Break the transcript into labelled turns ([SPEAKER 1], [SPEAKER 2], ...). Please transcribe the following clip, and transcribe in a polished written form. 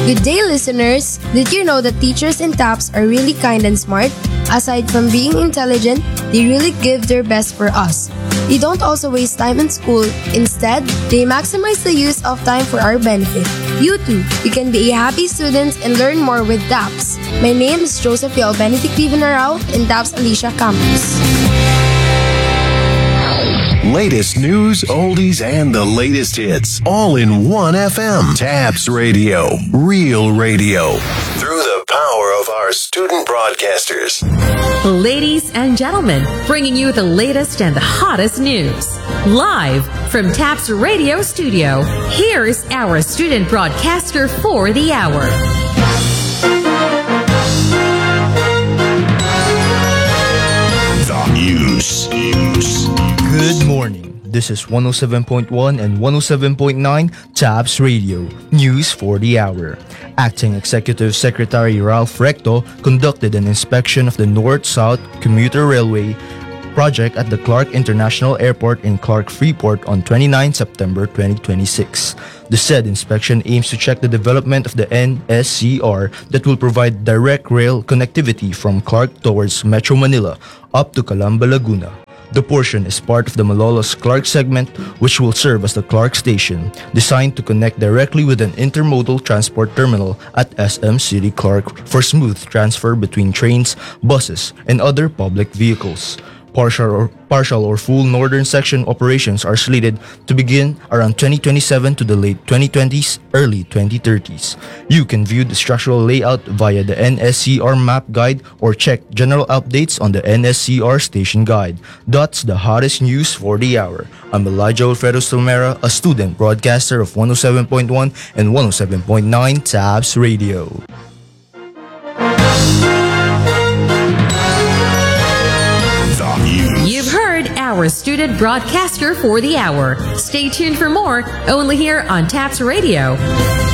[SPEAKER 1] Good day, listeners! Did you know that teachers in TAPS are really kind and smart? Aside from being intelligent, they really give their best for us. They don't also waste time in school. Instead, they maximize the use of time for our benefit. You too, you can be a happy student and learn more with TAPS. My name is Josephine Benedict Vivanarao in TAPS Alicia Campus.
[SPEAKER 2] Latest news, oldies, and the latest hits, all in one FM. TAPS Radio, real radio. Through the power of our student broadcasters.
[SPEAKER 3] Ladies and gentlemen, bringing you the latest and the hottest news. Live from TAPS Radio Studio, here's our student broadcaster for the hour.
[SPEAKER 2] The news.
[SPEAKER 4] Good morning. This is 107.1 and 107.9 TAPS Radio, News for the Hour. Acting Executive Secretary Ralph Recto conducted an inspection of the North-South Commuter Railway project at the Clark International Airport in Clark Freeport on 29 September 2026. The said inspection aims to check the development of the NSCR that will provide direct rail connectivity from Clark towards Metro Manila up to Calamba, Laguna. The portion is part of the Malolos-Clark segment, which will serve as the Clark Station, designed to connect directly with an intermodal transport terminal at SM City Clark for smooth transfer between trains, buses, and other public vehicles. Partial or full northern section operations are slated to begin around 2027 to the late 2020s, early 2030s. You can view the structural layout via the NSCR map guide or check general updates on the NSCR station guide. That's the hottest news for the hour. I'm Elijah Alfredo Stomera, a student broadcaster of 107.1 and 107.9 TAPS Radio.
[SPEAKER 3] You've heard our student broadcaster for the hour. Stay tuned for more, only here on TAPS Radio.